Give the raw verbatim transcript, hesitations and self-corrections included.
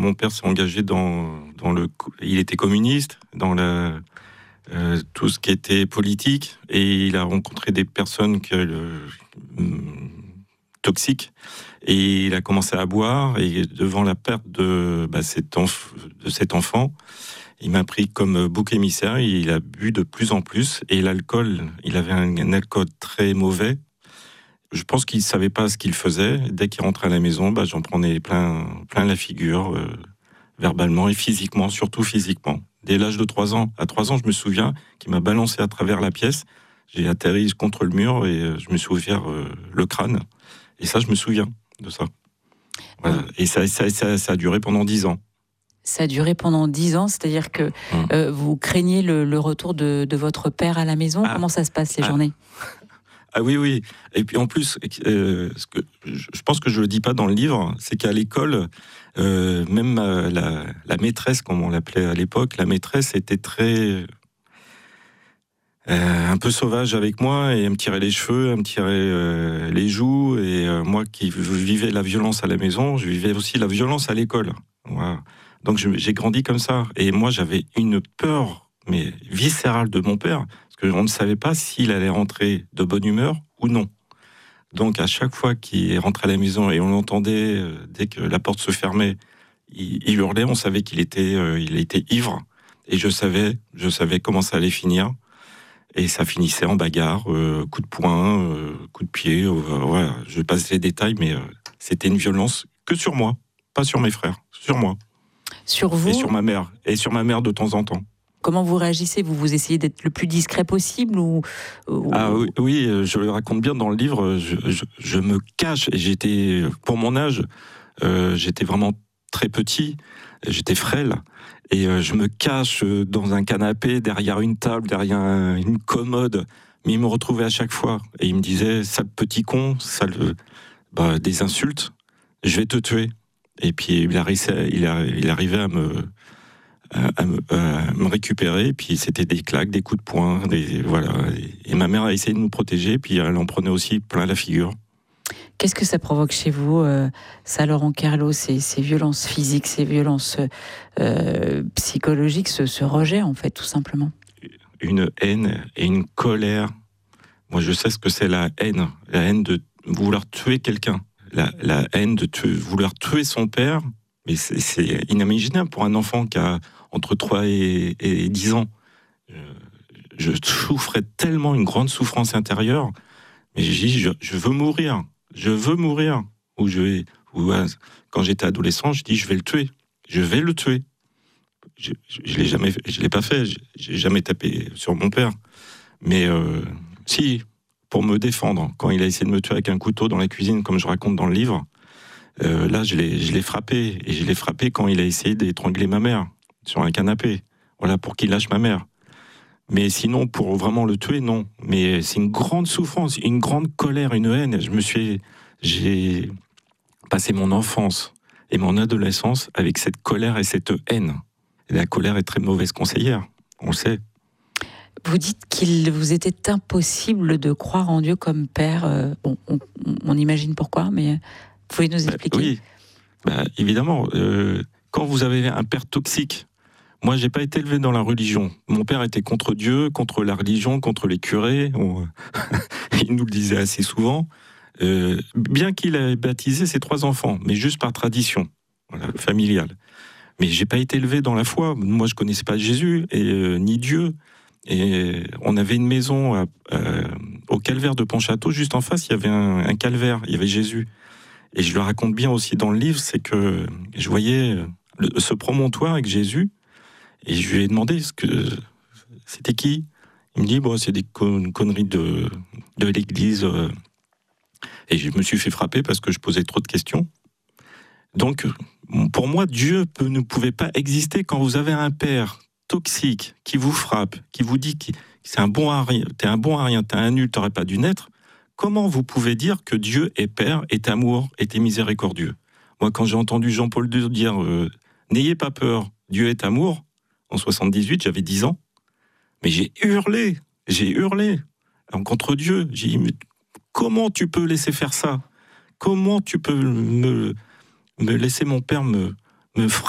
mon père s'est engagé dans, dans le... Il était communiste, dans la, euh, tout ce qui était politique, et il a rencontré des personnes que, euh, toxiques, et il a commencé à boire, et devant la perte de, bah, cet, enf- de cet enfant, il m'a pris comme bouc émissaire, et il a bu de plus en plus, et l'alcool, il avait un, un alcool très mauvais. Je pense qu'il ne savait pas ce qu'il faisait. Dès qu'il rentrait à la maison, bah, j'en prenais plein, plein la figure, euh, verbalement et physiquement, surtout physiquement. Dès l'âge de trois ans, à trois ans, je me souviens qu'il m'a balancé à travers la pièce. J'ai atterri contre le mur et euh, je me suis ouvert euh, le crâne. Et ça, je me souviens de ça. Voilà. Mmh. Et ça, ça, ça, ça a duré pendant dix ans. Ça a duré pendant dix ans, c'est-à-dire que Mmh. euh, vous craignez le, le retour de, de votre père à la maison. Ah. Comment ça se passe, ces Ah. journées? Ah oui, oui. Et puis en plus, euh, ce que, je pense que je ne le dis pas dans le livre, c'est qu'à l'école, euh, même euh, la, la maîtresse, comme on l'appelait à l'époque, la maîtresse était très... Euh, un peu sauvage avec moi, et elle me tirait les cheveux, elle me tirait euh, les joues, et euh, moi qui vivais la violence à la maison, je vivais aussi la violence à l'école. Voilà. Donc je, j'ai grandi comme ça, et moi j'avais une peur, mais viscérale, de mon père, parce qu'on ne savait pas s'il allait rentrer de bonne humeur ou non. Donc à chaque fois qu'il rentrait à la maison et on l'entendait, euh, dès que la porte se fermait, il, il hurlait, on savait qu'il était, euh, il était ivre, et je savais, je savais comment ça allait finir. Et ça finissait en bagarre, euh, coup de poing, euh, coup de pied. Euh, voilà, je passe les détails, mais euh, c'était une violence que sur moi, pas sur mes frères, sur moi. Sur vous? Et sur ma mère, et sur ma mère de temps en temps. Comment vous réagissez? Vous vous essayez d'être le plus discret possible ou, ou... Ah oui, oui, je le raconte bien dans le livre. Je, je, je me cache. Et j'étais, pour mon âge, euh, j'étais vraiment très petit. J'étais frêle. Et euh, je me cache dans un canapé, derrière une table, derrière un, une commode. Mais il me retrouvait à chaque fois. Et il me disait, sale petit con, sale, bah, des insultes, je vais te tuer. Et puis il arrivait, il arrivait à me, à me, à me récupérer. Et puis c'était des claques, des coups de poing. Des, voilà. Et ma mère a essayé de nous protéger. Puis elle en prenait aussi plein la figure. Qu'est-ce que ça provoque chez vous, euh, ça, Laurent Kerlot, ces, ces violences physiques, ces violences euh, psychologiques, ce, ce rejet, en fait, tout simplement? Une haine et une colère. Moi, je sais ce que c'est la haine. La haine de vouloir tuer quelqu'un. La, la haine de tuer, vouloir tuer son père. Mais c'est, c'est inimaginable pour un enfant qui a entre trois et, et dix ans. Je souffrais tellement, une grande souffrance intérieure. Mais j'ai dit, je, je veux mourir. Je veux mourir. Ou je vais, ou, quand j'étais adolescent, je dis, je vais le tuer. Je vais le tuer. Je, je, je l'ai jamais, je l'ai pas fait. Je, j'ai jamais tapé sur mon père. Mais euh, si, pour me défendre, quand il a essayé de me tuer avec un couteau dans la cuisine, comme je raconte dans le livre, euh, là, je l'ai, je l'ai frappé. Et je l'ai frappé quand il a essayé d'étrangler ma mère sur un canapé. Voilà, pour qu'il lâche ma mère. Mais sinon, pour vraiment le tuer, non. Mais c'est une grande souffrance, une grande colère, une haine. Je me suis, j'ai passé mon enfance et mon adolescence avec cette colère et cette haine. Et la colère est très mauvaise conseillère, on le sait. Vous dites qu'il vous était impossible de croire en Dieu comme père. Euh, bon, on, on imagine pourquoi, mais vous pouvez nous expliquer? Bah, oui, bah, évidemment. Euh, quand vous avez un père toxique, moi, j'ai pas été élevé dans la religion. Mon père était contre Dieu, contre la religion, contre les curés. On... Il nous le disait assez souvent. Euh, bien qu'il ait baptisé ses trois enfants, mais juste par tradition, voilà, familiale. Mais j'ai pas été élevé dans la foi. Moi, je connaissais pas Jésus et euh, ni Dieu. Et on avait une maison à, euh, au calvaire de Pontchâteau, juste en face, il y avait un, un calvaire, il y avait Jésus. Et je le raconte bien aussi dans le livre, c'est que je voyais le, ce promontoire avec Jésus. Et je lui ai demandé ce que c'était qui. Il me dit bon, c'est des con- conneries de, de l'église. Et je me suis fait frapper parce que je posais trop de questions. Donc, pour moi, Dieu peut, ne pouvait pas exister quand vous avez un père toxique qui vous frappe, qui vous dit que c'est un bon à rien, t'es un bon à rien, t'es un nul, t'aurais pas dû naître. Comment vous pouvez dire que Dieu est père, est amour, est miséricordieux? Moi, quand j'ai entendu Jean-Paul deux dire euh, n'ayez pas peur, Dieu est amour. En soixante-dix-huit, j'avais dix ans. Mais j'ai hurlé, j'ai hurlé contre Dieu. J'ai dit, mais comment tu peux laisser faire ça? Comment tu peux me, me laisser mon père me, me frapper?